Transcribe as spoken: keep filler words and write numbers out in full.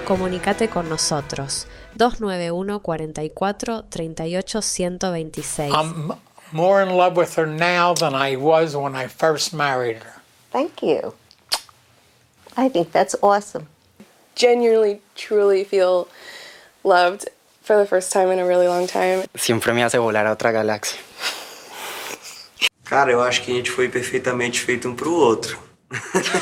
comunícate con nosotros. dos nueve uno, cuatro cuatro, tres ocho, uno dos seis. I'm more in love with her now than I was when I first married her. Thank you. I think that's awesome. Genuinely, truly feel loved for the first time in a really long time. Siempre me hace volar a outra galáxia. Cara, eu acho que a gente foi perfeitamente feito um pro outro.